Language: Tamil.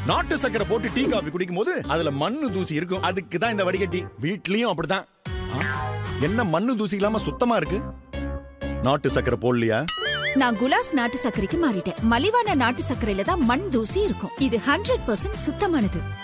நாட்டு சக்கரை போட்டு டீ காபி குடிக்கும் போது அதுல மண்ணு தூசி இருக்கும். அதுக்கு தான் இந்த வடிகட்டி. வீட்லயும் அப்படிதான். என்ன மண்ணு தூசி இல்லாம சுத்தமா இருக்கு? நாட்டு சக்கரை போடலையா? நான் குலாஸ் நாட்டு சர்க்கரைக்கு மாறிட்டேன். மலிவான நாட்டு சர்க்கரையில தான் மண் தூசி இருக்கும். இது 100% சுத்தமானது.